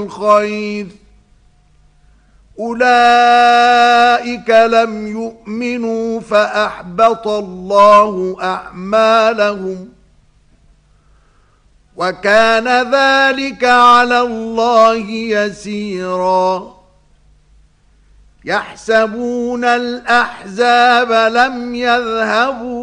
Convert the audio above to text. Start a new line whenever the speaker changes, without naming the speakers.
الخير أولئك لم يؤمنوا فأحبط الله أعمالهم وكان ذلك على الله يسيرا يحسبون الأحزاب لم يذهبوا